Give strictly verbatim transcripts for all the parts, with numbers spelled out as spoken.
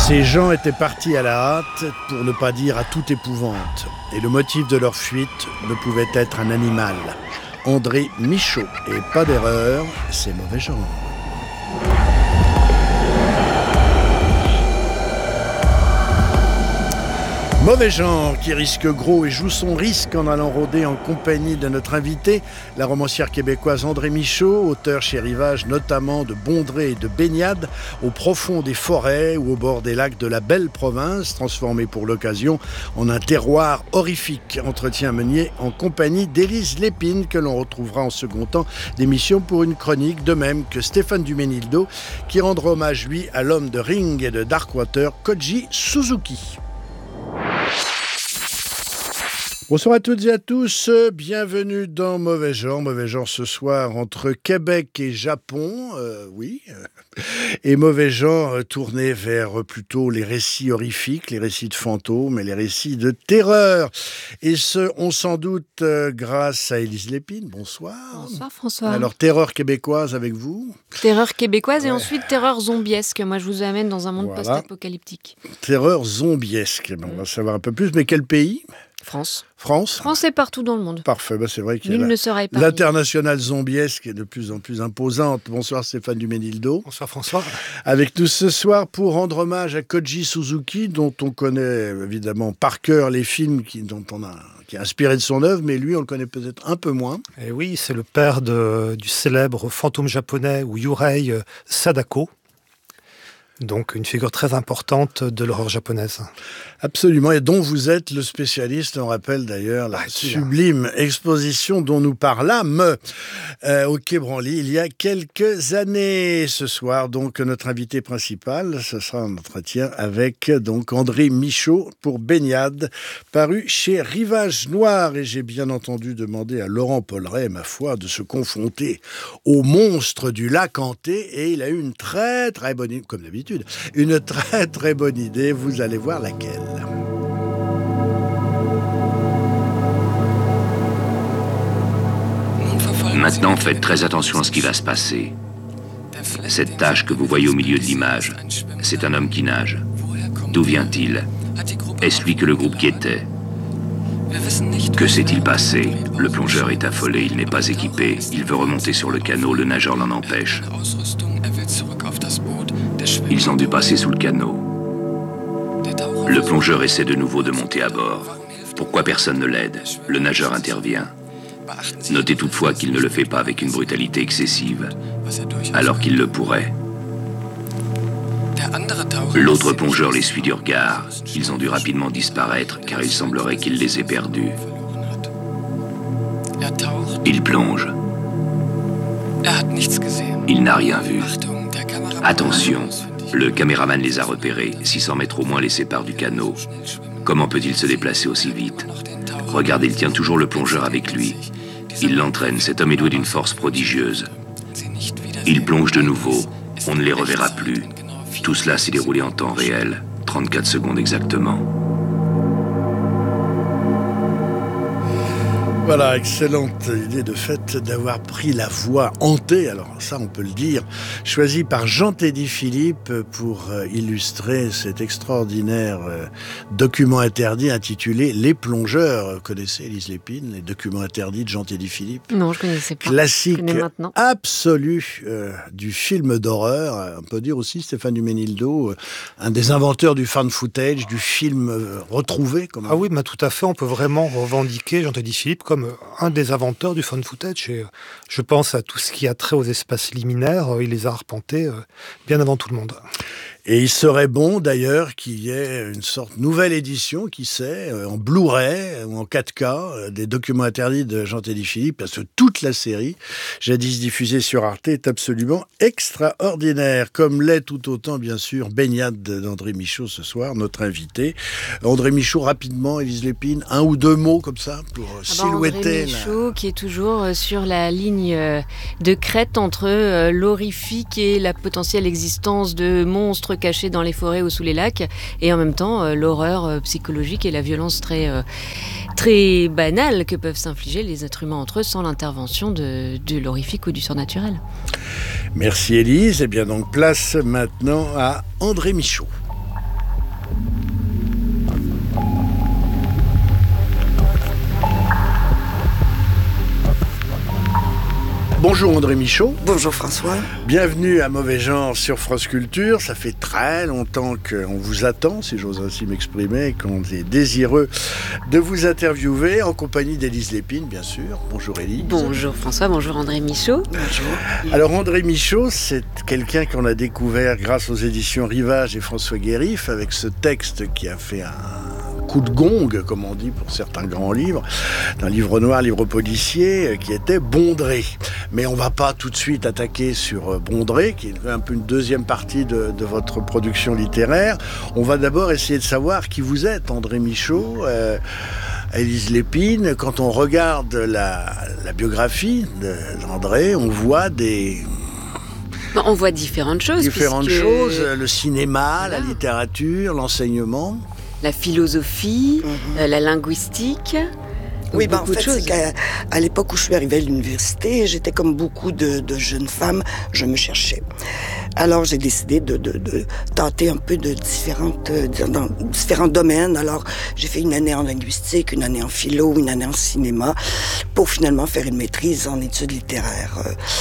Ces gens étaient partis à la hâte, pour ne pas dire à toute épouvante. Et le motif de leur fuite ne pouvait être un animal. André Michaud. Et pas d'erreur, c'est mauvais genre. Mauvais genre qui risque gros et joue son risque en allant rôder en compagnie de notre invitée, la romancière québécoise André Michaud, auteur chez Rivage notamment de Bondrée et de Baignade, au profond des forêts ou au bord des lacs de la belle province, transformée pour l'occasion en un terroir horrifique. Entretien mené en compagnie d'Élise Lépine, que l'on retrouvera en second temps d'émission pour une chronique, de même que Stéphane Duménildo, qui rendra hommage, lui, à l'homme de Ring et de Darkwater, Koji Suzuki. Bonsoir à toutes et à tous, bienvenue dans Mauvais Genre. Mauvais Genre ce soir entre Québec et Japon, euh, oui, et Mauvais Genre tourné vers plutôt les récits horrifiques, les récits de fantômes et les récits de terreur. Et ce, on s'en doute euh, grâce à Élise Lépine. Bonsoir. Bonsoir François. Alors, terreur québécoise avec vous. Terreur québécoise ouais. Et ensuite terreur zombiesque. Moi, je vous amène dans un monde voilà. post-apocalyptique. Terreur zombiesque. Bon, on va savoir un peu plus, mais quel pays ? France. France. France est partout dans le monde. Parfait, bah c'est vrai qu'il y a Nul la, ne sera épargné. L'internationale zombiesque est de plus en plus imposante. Bonsoir Stéphane Duménildo. Bonsoir François. Avec nous ce soir pour rendre hommage à Koji Suzuki, dont on connaît évidemment par cœur les films qui, dont on a, qui a inspiré de son œuvre, mais lui on le connaît peut-être un peu moins. Et oui, c'est le père de, du célèbre fantôme japonais ou Yurei Sadako. Donc une figure très importante de l'horreur japonaise. Absolument, et dont vous êtes le spécialiste. On rappelle d'ailleurs la ah, sublime exposition dont nous parlâmes euh, au Quai Branly il y a quelques années. Ce soir, donc, notre invité principal, ce sera un entretien avec donc André Michaud pour Baignade, paru chez Rivage Noir. Et j'ai bien entendu demander à Laurent Polleret, ma foi, de se confronter au monstre du lac hanté. Et il a eu une très très bonne, comme d'habitude, une très très bonne idée. Vous allez voir laquelle. Maintenant, faites très attention à ce qui va se passer. Cette tache que vous voyez au milieu de l'image, c'est un homme qui nage. D'où vient-il? Est-ce lui que le groupe guettait? Que s'est-il passé? Le plongeur est affolé, il n'est pas équipé. Il veut remonter sur le canot, le nageur l'en empêche. Ils ont dû passer sous le canot. Le plongeur essaie de nouveau de monter à bord. Pourquoi personne ne l'aide? Le nageur intervient. Notez toutefois qu'il ne le fait pas avec une brutalité excessive, alors qu'il le pourrait. L'autre plongeur les suit du regard. Ils ont dû rapidement disparaître, car il semblerait qu'il les ait perdus. Il plonge. Il n'a rien vu. Attention, le caméraman les a repérés. six cents mètres au moins les séparent du canot. Comment peut-il se déplacer aussi vite? Regardez, il tient toujours le plongeur avec lui. Il l'entraîne, cet homme est doué d'une force prodigieuse. Il plonge de nouveau, on ne les reverra plus. Tout cela s'est déroulé en temps réel, trente-quatre secondes exactement. Voilà, excellente idée de fait d'avoir pris la voie hantée, alors ça on peut le dire, choisie par Jean-Teddy Philippe pour illustrer cet extraordinaire document interdit intitulé « Les plongeurs ». Vous connaissez Élise Lépine, les documents interdits de Jean-Teddy Philippe? Non, je ne connaissais pas. Classique absolu euh, du film d'horreur. On peut dire aussi, Stéphane Duménildo, euh, un des inventeurs du fan footage, du film euh, retrouvé. Comme ah oui, bah, tout à fait, on peut vraiment revendiquer Jean-Teddy Philippe comme comme un des inventeurs du found footage. Et je pense à tout ce qui a trait aux espaces liminaires. Il les a arpentés bien avant tout le monde. Et il serait bon d'ailleurs qu'il y ait une sorte de nouvelle édition, qui sait, en Blu-ray ou en quatre K, des documents interdits de Jean-Teddy Philippe, parce que toute la série, jadis diffusée sur Arte, est absolument extraordinaire, comme l'est tout autant, bien sûr, Baignade d'André Michaud ce soir, notre invité. André Michaud, rapidement, Élise Lépine, un ou deux mots comme ça pour ah bah silhouetter. André Michaud, la... qui est toujours sur la ligne de crête entre l'horrifique et la potentielle existence de monstres cachés dans les forêts ou sous les lacs, et en même temps euh, l'horreur euh, psychologique et la violence très, euh, très banale que peuvent s'infliger les êtres humains entre eux sans l'intervention de, de l'horrifique ou du surnaturel. Merci Élise. Et bien donc place maintenant à André Michaud. Bonjour André Michaud. Bonjour François. Bienvenue à Mauvais Genre sur France Culture. Ça fait très longtemps qu'on vous attend, si j'ose ainsi m'exprimer, et qu'on est désireux de vous interviewer en compagnie d'Élise Lépine, bien sûr. Bonjour Élise. Bonjour François, bonjour André Michaud. Bonjour. Alors André Michaud, c'est quelqu'un qu'on a découvert grâce aux éditions Rivage et François Guérif, avec ce texte qui a fait un coup de gong, comme on dit pour certains grands livres, d'un livre noir, livre policier, qui était Bondrée. Mais on ne va pas tout de suite attaquer sur Bondrée, qui est un peu une deuxième partie de, de votre production littéraire. On va d'abord essayer de savoir qui vous êtes, André Michaud, euh, Élise Lépine. Quand on regarde la, la biographie d'André, on voit des... On voit différentes choses. Différentes puisque... choses, le cinéma, voilà. La littérature, l'enseignement. La philosophie, mm-hmm. euh, la linguistique. Oui, ben en fait, c'est qu'à à l'époque où je suis arrivée à l'université, j'étais comme beaucoup de, de jeunes femmes, je me cherchais. Alors, j'ai décidé de, de, de tenter un peu de différentes, dans différents domaines. Alors, j'ai fait une année en linguistique, une année en philo, une année en cinéma, pour finalement faire une maîtrise en études littéraires.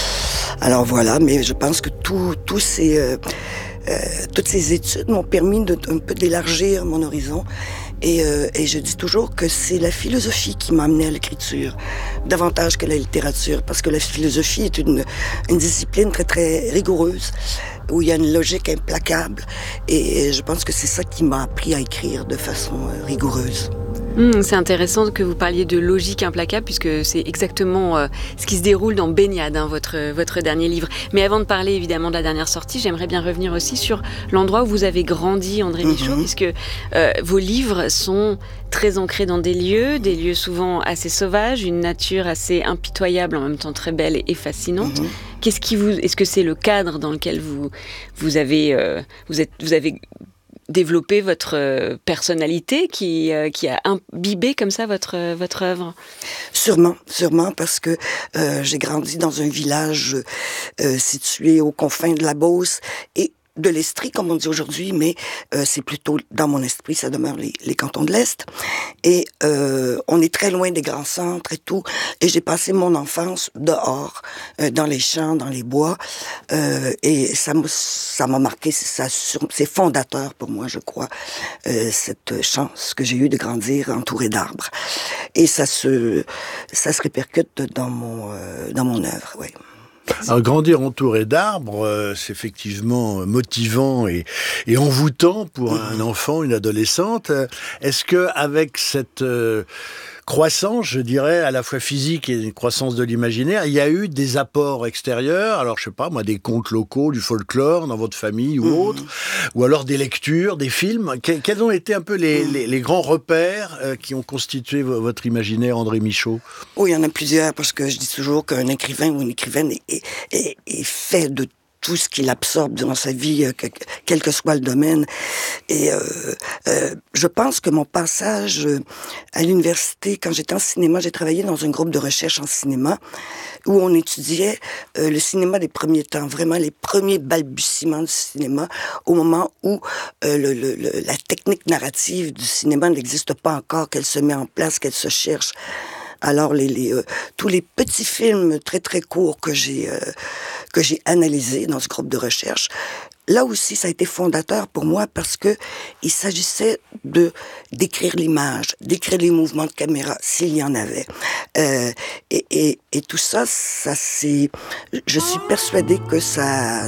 Alors voilà, mais je pense que tout, tout ces, euh, euh, toutes ces études m'ont permis de, un peu d'élargir mon horizon. Et, euh, et je dis toujours que c'est la philosophie qui m'a amené à l'écriture, davantage que la littérature, parce que la philosophie est une, une discipline très, très rigoureuse, où il y a une logique implacable. Et je pense que c'est ça qui m'a appris à écrire de façon euh, rigoureuse. Mmh, c'est intéressant que vous parliez de logique implacable, puisque c'est exactement euh, ce qui se déroule dans Baignade, hein, votre, votre dernier livre. Mais avant de parler évidemment de la dernière sortie, j'aimerais bien revenir aussi sur l'endroit où vous avez grandi, André Michaud, mm-hmm. puisque euh, vos livres sont très ancrés dans des lieux, des lieux souvent assez sauvages, une nature assez impitoyable, en même temps très belle et fascinante. Mm-hmm. Qu'est-ce qui vous, est-ce que c'est le cadre dans lequel vous, vous avez, euh, vous êtes, vous avez développer votre personnalité qui, euh, qui a imbibé comme ça votre, votre œuvre? Sûrement, sûrement, parce que euh, j'ai grandi dans un village euh, situé aux confins de la Beauce et de l'Estrie, comme on dit aujourd'hui, mais euh, c'est plutôt, dans mon esprit, ça demeure les, les cantons de l'Est. Et euh, on est très loin des grands centres et tout. Et j'ai passé mon enfance dehors, euh, dans les champs, dans les bois. Euh, et ça m'a, ça m'a marqué, ça, c'est fondateur pour moi, je crois, euh, cette chance que j'ai eue de grandir entouré d'arbres. Et ça se, ça se répercute dans mon, euh, dans mon œuvre, oui. Alors, grandir entouré d'arbres, euh, c'est effectivement motivant et, et envoûtant pour un enfant, une adolescente. Est-ce que avec cette euh, croissance, je dirais, à la fois physique et une croissance de l'imaginaire, il y a eu des apports extérieurs, alors je sais pas moi, des contes locaux, du folklore dans votre famille ou mmh. autre, ou alors des lectures, des films? Que, quels ont été un peu les, mmh. les, les grands repères euh, qui ont constitué v- votre imaginaire, André Michaud? Oui, il y en a plusieurs, parce que je dis toujours qu'un écrivain ou une écrivaine est, est, est, est fait de tout ce qu'il absorbe durant sa vie, que, quel que soit le domaine. Et euh, euh, je pense que mon passage à l'université, quand j'étais en cinéma, j'ai travaillé dans un groupe de recherche en cinéma où on étudiait euh, le cinéma des premiers temps, vraiment les premiers balbutiements du cinéma, au moment où euh, le, le, le, la technique narrative du cinéma n'existe pas encore, qu'elle se met en place, qu'elle se cherche. Alors, les, les, euh, tous les petits films très, très courts que j'ai, euh, que j'ai analysés dans ce groupe de recherche, là aussi, ça a été fondateur pour moi parce que il s'agissait de, d'écrire l'image, d'écrire les mouvements de caméra, s'il y en avait. Euh, et, et, et tout ça, ça c'est... Je suis persuadée que ça...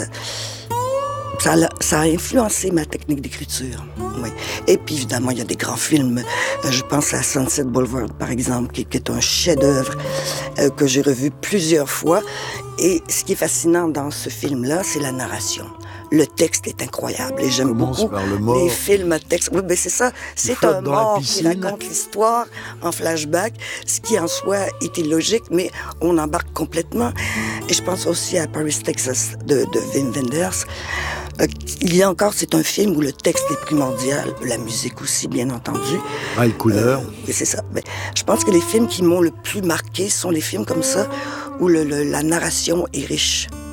Ça a, ça a influencé ma technique d'écriture. Oui. Et puis, évidemment, il y a des grands films. Euh, je pense à Sunset Boulevard, par exemple, qui, qui est un chef-d'œuvre euh, que j'ai revu plusieurs fois. Et ce qui est fascinant dans ce film-là, c'est la narration. Le texte est incroyable et j'aime beaucoup le les films à texte. Oui, ben c'est ça. C'est un mort qui raconte l'histoire en flashback, ce qui en soi est illogique, mais on embarque complètement. Et je pense aussi à Paris, Texas de, de Wim Wenders. Euh, il y a encore, c'est un film où le texte est primordial, la musique aussi, bien entendu. Ah, les couleurs. Euh, c'est ça. Mais je pense que les films qui m'ont le plus marqué sont les films comme ça, où le, le, la narration est riche.